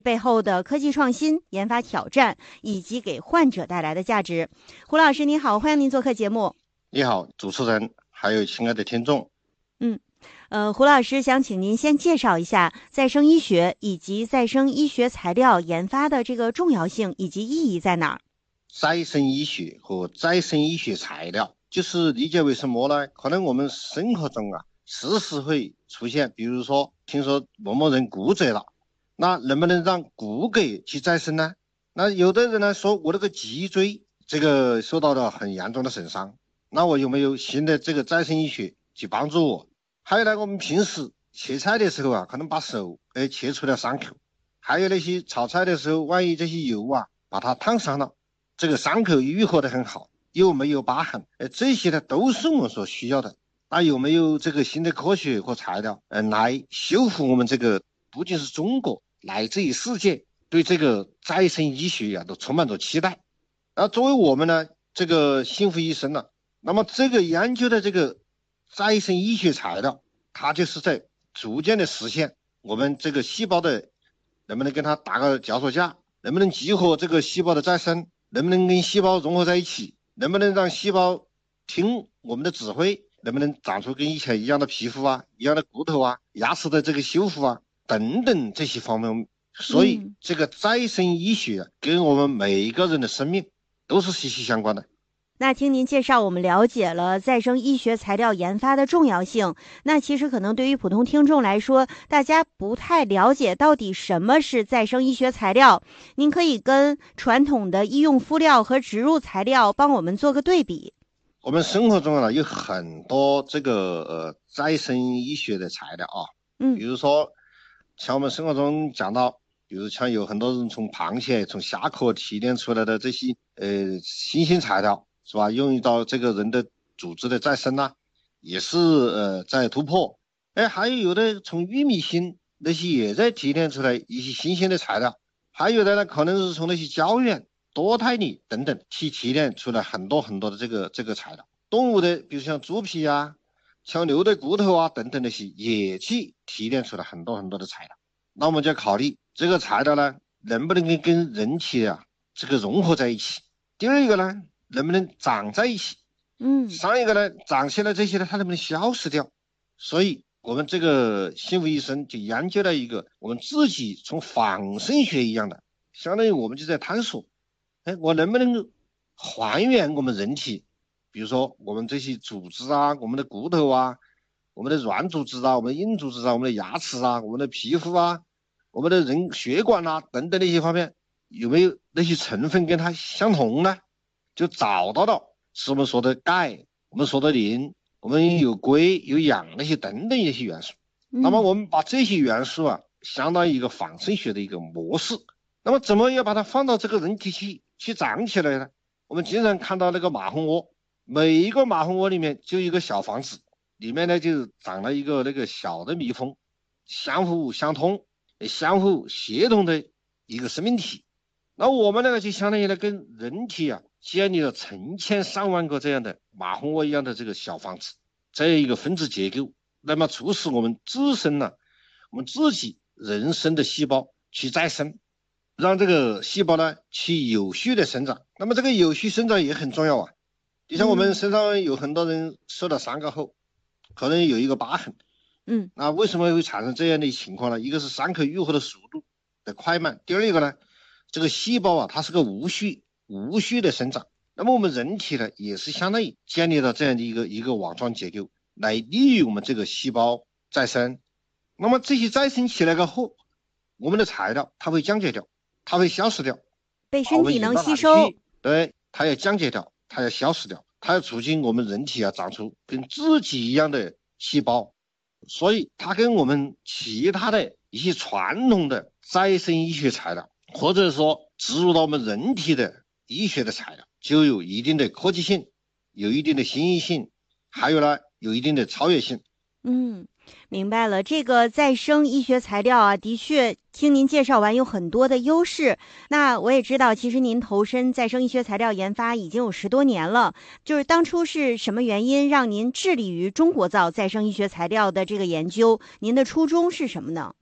背后的科技创新、研发挑战以及给患者带来的价值。胡老师您好，欢迎您做客节目。 你好，主持人，还有亲爱的听众。 胡老师想请您先介绍一下再生医学以及再生医学材料研发的这个重要性以及意义在哪儿？ 再生医学和再生医学材料就是理解为什么呢？可能我们生活中时时会出现，比如说听说某某人骨折了，那能不能让骨骼去再生呢？那有的人呢说我那个脊椎这个受到了很严重的损伤，那我有没有新的这个再生医学去帮助我？还有呢，我们平时切菜的时候可能把手切出了伤口，还有那些炒菜的时候，万一这些油把它烫伤了，这个伤口愈合得很好，又没有疤痕，这些呢都是我们所需要的。那有没有这个新的科学和材料来修复我们这个不仅是中国，乃至于世界对这个再生医学都充满着期待。作为我们呢这个幸福医生那么这个研究的这个再生医学材料，它就是在逐渐的实现我们这个细胞的能不能跟它打个脚手架，能不能激活这个细胞的再生，能不能跟细胞融合在一起，能不能让细胞听我们的指挥，能不能长出跟以前一样的皮肤一样的骨头牙齿的这个修复等等这些方面。所以这个再生医学跟我们每一个人的生命都是息息相关的。 那听您介绍，我们了解了再生医学材料研发的重要性。那其实可能对于普通听众来说，大家不太了解到底什么是再生医学材料。您可以跟传统的医用敷料和植入材料帮我们做个对比。 我们生活中有很多这个再生医学的材料比如说像我们生活中讲到，比如像有很多人从螃蟹、从虾壳提炼出来的这些新兴材料，是吧？用于到这个人的组织的再生也是在突破。还有的从玉米芯那些也在提炼出来一些新鲜的材料，还有的呢可能是从那些胶原、多肽锂等等去提炼出来很多很多的这个材料。动物的比如像猪皮像牛的骨头等等那些也去提炼出来很多很多的材料。那我们就要考虑这个材料呢能不能跟人体这个融合在一起。第二一个呢能不能长在一起。上一个呢长起来这些呢它能不能消失掉。所以我们这个幸福医生就研究了一个我们自己从仿生学一样的，相当于我们就在探索我能不能还原我们人体，比如说我们这些组织我们的骨头我们的软组织我们的硬组织我们的牙齿我们的皮肤我们的人血管等等那些方面，有没有那些成分跟它相同呢？就找到了是我们说的钙，我们说的磷，我们有硅有氧那些等等一些元素。那么我们把这些元素相当于一个仿生学的一个模式，那么怎么要把它放到这个人体去长起来呢？我们经常看到那个马蜂窝，每一个马蜂窝里面就一个小房子，里面呢就长了一个那个小的蜜蜂，相互相通相互协同的一个生命体。那我们就相当于跟人体建立了成千上万个这样的马蜂窝一样的这个小房子，这样一个分子结构，那么促使我们自身我们自己人生的细胞去再生，让这个细胞去有序的生长。那么这个有序生长也很重要就像我们身上有很多人受了伤过后可能有一个疤痕，那为什么会产生这样的情况呢？一个是伤口愈合的速度的快慢，第二一个呢这个细胞它是个无序的生长。那么我们人体也是相当于建立了这样的一个网状结构，来利于我们这个细胞再生。那么这些再生起来过后，我们的材料它会降解掉，它会消失掉， 被身体能吸收。 对，它要降解掉，它要消失掉，它要促进我们人体长出跟自己一样的细胞。所以它跟我们其他的一些传统的再生医学材料，或者说植入到我们人体的医学的材料，就有一定的科技性，有一定的新颖性，还有有一定的超越性。 明白了，这个再生医学材料的确听您介绍完有很多的优势。那我也知道，其实您投身再生医学材料研发已经有10多年了，就是当初是什么原因让您致力于中国造再生医学材料的这个研究？您的初衷是什么呢？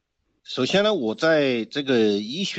首先呢，我在这个医学